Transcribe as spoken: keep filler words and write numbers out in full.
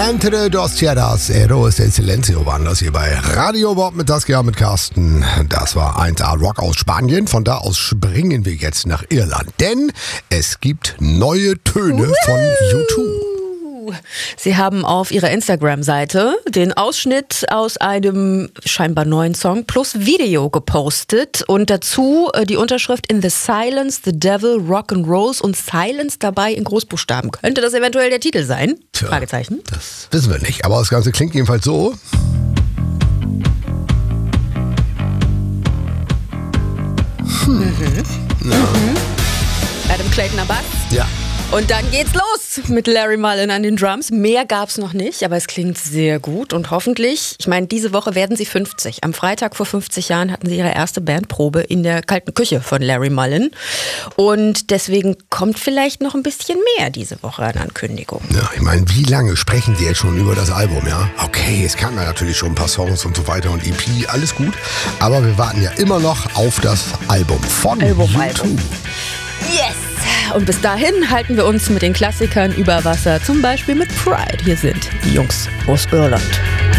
Entre dos tierras, Eros del Silencio waren das hier bei Radio Bob mit Saskia mit Carsten. Das war eins A Rock aus Spanien. Von da aus springen wir jetzt nach Irland, denn es gibt neue Töne Woo! Von U zwei. Sie haben auf ihrer Instagram-Seite den Ausschnitt aus einem scheinbar neuen Song plus Video gepostet und dazu die Unterschrift In the Silence, the Devil, Rock and Rolls und Silence dabei in Großbuchstaben. Könnte das eventuell der Titel sein? Tja, Fragezeichen. Das wissen wir nicht, aber das Ganze klingt jedenfalls so. Hm. Mhm. Ja. Mhm. Adam Clayton am Bass. Ja. Und dann geht's los mit Larry Mullen an den Drums. Mehr gab's noch nicht, aber es klingt sehr gut und hoffentlich, ich meine, diese Woche werden sie fünfzig. Am Freitag vor fünfzig Jahren hatten sie ihre erste Bandprobe in der kalten Küche von Larry Mullen. Und deswegen kommt vielleicht noch ein bisschen mehr diese Woche an Ankündigungen. Ja, ich meine, wie lange sprechen Sie jetzt schon über das Album, ja? Okay, es kamen ja natürlich schon ein paar Songs und so weiter und E P, alles gut. Aber wir warten ja immer noch auf das Album von Album, U zwei. Album. Yes! Und bis dahin halten wir uns mit den Klassikern über Wasser, zum Beispiel mit Pride. Hier sind die Jungs aus Irland.